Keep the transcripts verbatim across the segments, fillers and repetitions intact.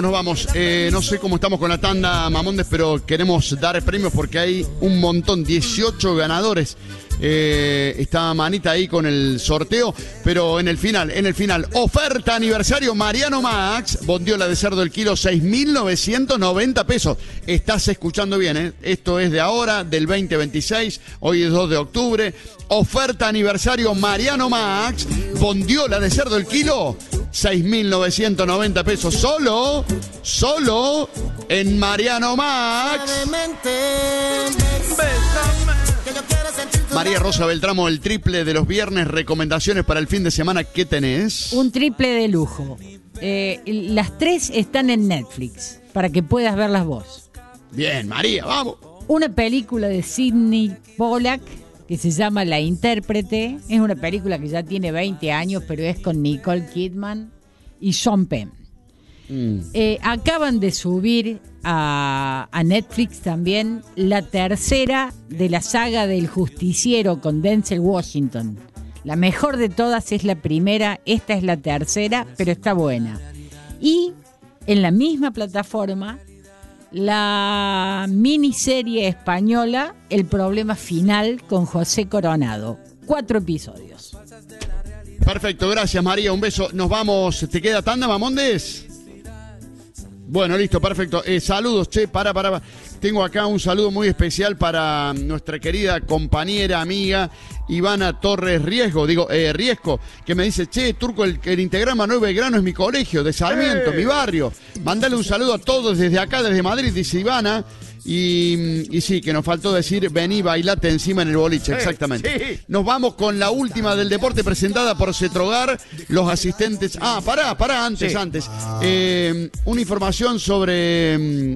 Nos vamos, eh, no sé cómo estamos con la tanda, Mamondes, pero queremos dar premios porque hay un montón, dieciocho ganadores. Eh, está Manita ahí con el sorteo, pero en el final, en el final, oferta aniversario Mariano Max, bondiola de cerdo el kilo, seis mil novecientos noventa pesos. Estás escuchando bien, ¿eh? Esto es de ahora, del veinte veintiséis, hoy es dos de octubre. Oferta aniversario Mariano Max, bondiola de cerdo el kilo, seis mil novecientos noventa pesos, solo, solo en Mariano Max. María Rosa Beltramo, el triple de los viernes, recomendaciones para el fin de semana, ¿qué tenés? Un triple de lujo. Eh, las tres están en Netflix, para que puedas verlas vos. Bien, María, vamos. Una película de Sidney Pollack, que se llama La Intérprete. Es una película que ya tiene veinte años, pero es con Nicole Kidman y Sean Penn. Mm. Eh, acaban de subir a, a Netflix también la tercera de la saga del Justiciero con Denzel Washington. La mejor de todas es la primera, esta es la tercera, pero está buena. Y en la misma plataforma, la miniserie española El Problema Final con José Coronado. Cuatro episodios. Perfecto, gracias María, un beso. Nos vamos, ¿te queda tanda, Mamondes? Bueno, listo, perfecto. Eh, saludos, che, para, para. Tengo acá un saludo muy especial para nuestra querida compañera, amiga, Ivana Torres Riesgo, digo, eh, Riesco, que me dice, che, Turco, el, el Integrama Nuevo Belgrano es mi colegio, de Sarmiento, ¡Eh! Mi barrio. Mandale un saludo a todos desde acá, desde Madrid, dice Ivana. Y, y sí, que nos faltó decir, vení, bailate encima en el boliche, exactamente. Sí. Nos vamos con la última del deporte presentada por Cetrogar, los asistentes... Ah, pará, pará, antes, sí. antes. Eh, una información sobre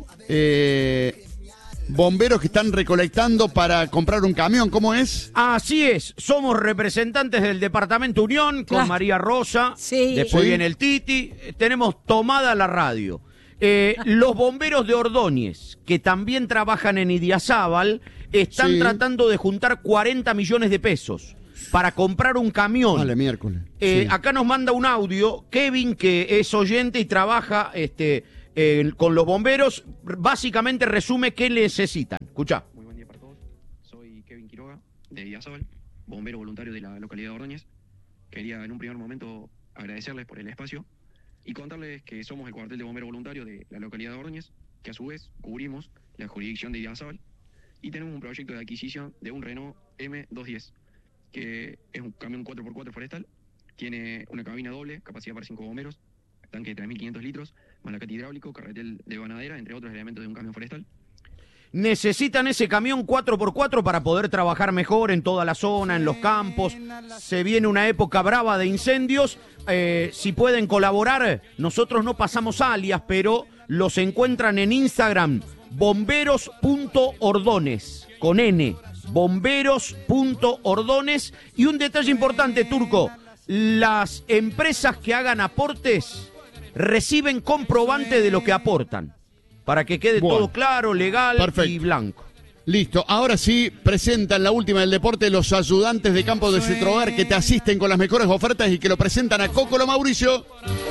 eh, bomberos que están recolectando para comprar un camión, ¿cómo es? Así es, somos representantes del Departamento Unión con ah. María Rosa, sí. después sí. viene el Titi, tenemos tomada la radio. Eh, los bomberos de Ordóñez, que también trabajan en Idiazábal, están sí. tratando de juntar cuarenta millones de pesos para comprar un camión. Vale, miércoles. Eh, sí. Acá nos manda un audio, Kevin, que es oyente y trabaja este, eh, con los bomberos, básicamente resume qué necesitan. Escuchá. Muy buen día para todos. Soy Kevin Quiroga, de Idiazábal, bombero voluntario de la localidad de Ordóñez. Quería en un primer momento agradecerles por el espacio y contarles que somos el cuartel de bomberos voluntarios de la localidad de Ordóñez, que a su vez cubrimos la jurisdicción de Idiazábal, y tenemos un proyecto de adquisición de un Renault M doscientos diez, que es un camión cuatro por cuatro forestal, tiene una cabina doble, capacidad para cinco bomberos, tanque de tres mil quinientos litros, malacate hidráulico, carretel de banadera, entre otros elementos de un camión forestal. Necesitan ese camión cuatro por cuatro para poder trabajar mejor en toda la zona, en los campos. Se viene una época brava de incendios. Eh, si pueden colaborar, nosotros no pasamos alias, pero los encuentran en Instagram, bomberos punto ordones, con N, bomberos punto ordones. Y un detalle importante, Turco, las empresas que hagan aportes reciben comprobante de lo que aportan, para que quede bueno, todo claro, legal perfecto. Y blanco. Listo, ahora sí, presentan la última del deporte los ayudantes de campo de Cetrogar que te asisten con las mejores ofertas y que lo presentan a Cócolo Mauricio.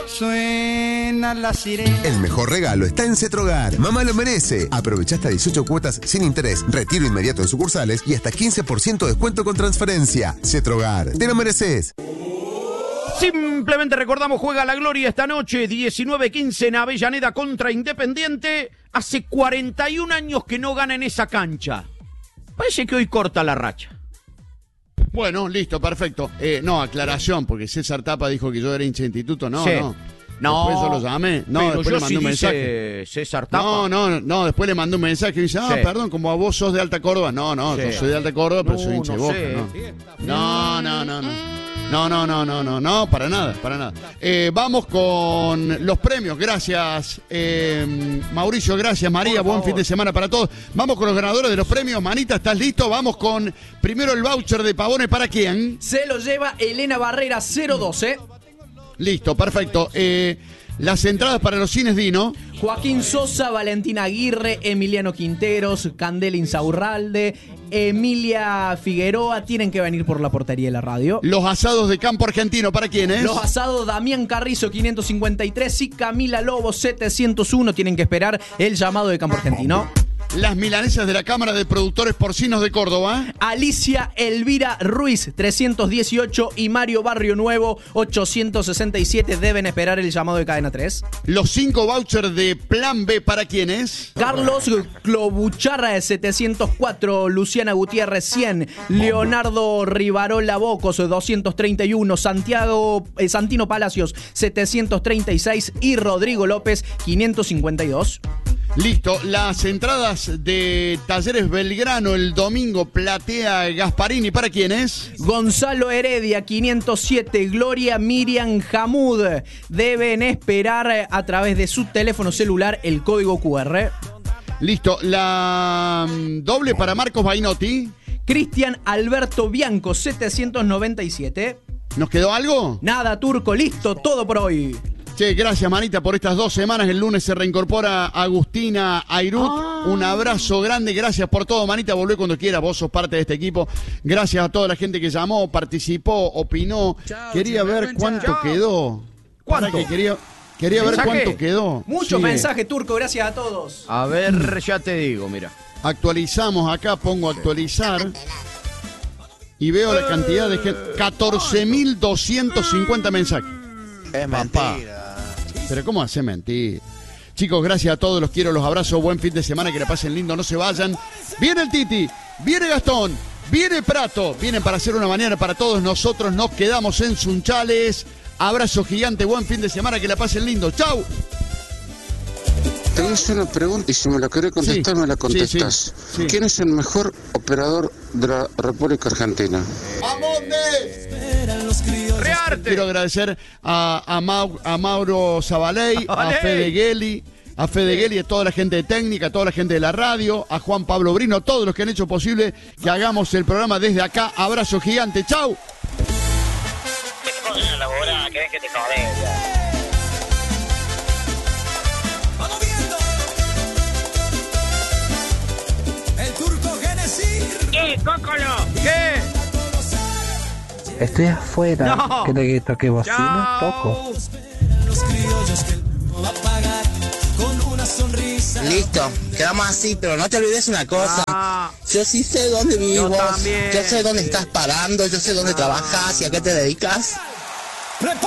Suena la sirena. El mejor regalo está en Cetrogar. Mamá lo merece. Aprovecha hasta dieciocho cuotas sin interés, retiro inmediato en sucursales y hasta quince por ciento de descuento con transferencia. Cetrogar, te lo mereces. Simplemente recordamos, juega la Gloria esta noche, diecinueve quince en Avellaneda contra Independiente. Hace cuarenta y un años que no gana en esa cancha. Parece que hoy corta la racha. Bueno, listo, perfecto. Eh, no, aclaración, porque César Tapa dijo que yo era hincha de instituto. No, sí. no. No. Después yo lo llamé. No, pero después yo le mandé sí un mensaje. Dice César Tapa. No, no, no, después le mandé un mensaje y dice, ah, sí. perdón, como a vos sos de Alta Córdoba. No, no, sí. yo soy de Alta Córdoba, pero no, soy hincha de no Boca. sé. No, no, no, no. no. No, no, no, no, no, no, para nada, para nada. Eh, vamos con los premios. Gracias, eh, Mauricio, gracias, María. Buen fin de semana para todos. Vamos con los ganadores de los premios. Manita, ¿estás listo? Vamos con primero el voucher de Pavones. ¿Para quién? Se lo lleva Elena Barrera, cero doce. Listo, perfecto. Eh, las entradas para los cines Dino. Joaquín Sosa, Valentina Aguirre, Emiliano Quinteros, Candela Insaurralde, Emilia Figueroa tienen que venir por la portería de la radio. Los asados de campo argentino, ¿para quiénes? Los asados Damián Carrizo quinientos cincuenta y tres y Camila Lobo setecientos uno tienen que esperar el llamado de campo argentino. Las milanesas de la Cámara de Productores Porcinos de Córdoba. Alicia Elvira Ruiz trescientos dieciocho y Mario Barrio Nuevo ochocientos sesenta y siete deben esperar el llamado de Cadena tres. Los cinco vouchers de Plan B, ¿para quiénes? Carlos Clobucharra setecientos cuatro, Luciana Gutiérrez cien, Leonardo Rivarola Bocos doscientos treinta y uno, Santiago eh, Santino Palacios setecientos treinta y seis y Rodrigo López quinientos cincuenta y dos. Listo, las entradas de Talleres Belgrano el domingo, Platea Gasparini, ¿para quiénes? Gonzalo Heredia quinientos siete, Gloria Miriam Hamud deben esperar a través de su teléfono celular el código cu erre. Listo, la mm, doble para Marcos Bainotti. Cristian Alberto Bianco setecientos noventa y siete. ¿Nos quedó algo? Nada, Turco, listo, todo por hoy. Che, gracias, manita, por estas dos semanas. El lunes se reincorpora Agustina Airut. Ah. Un abrazo grande. Gracias por todo, manita. Volvé cuando quieras. Vos sos parte de este equipo. Gracias a toda la gente que llamó, participó, opinó. Chao, quería ver cuánto chao. quedó. ¿Cuánto? Que quería quería ver cuánto quedó. Muchos sí. mensajes, Turco. Gracias a todos. A ver, ya te digo, mira. Actualizamos acá. Pongo actualizar. Y veo la cantidad de gente. catorce mil doscientos cincuenta mensajes. Es Papá. mentira. Pero ¿cómo hace mentir? Chicos, gracias a todos, los quiero, los abrazo, buen fin de semana, que la pasen lindo, no se vayan. Viene el Titi, viene Gastón, viene Prato, vienen para hacer una mañana para todos nosotros, nos quedamos en Sunchales. Abrazo gigante, buen fin de semana, que la pasen lindo, chau. Te hice una pregunta y si me la querés contestar, sí, me la contestás. Sí, sí, sí. ¿Quién es el mejor operador de la República Argentina? ¡Mamondes! Quiero agradecer a, a, Mau, a Mauro Zabaley, a Fede Gelli, a Fede Gelli, a toda la gente de técnica, a toda la gente de la radio, a Juan Pablo Brino, a todos los que han hecho posible que hagamos el programa desde acá. Abrazo gigante, chau. ¿Qué, Cócolo? ¿Qué? Estoy afuera. No. ¿Quieres que toque bocina? Toco. Listo, quedamos así, pero no te olvides una cosa. Ah. Yo sí sé dónde vivís Yo vos. también. Yo sé dónde estás parando, yo sé dónde ah. trabajas y a qué te dedicas.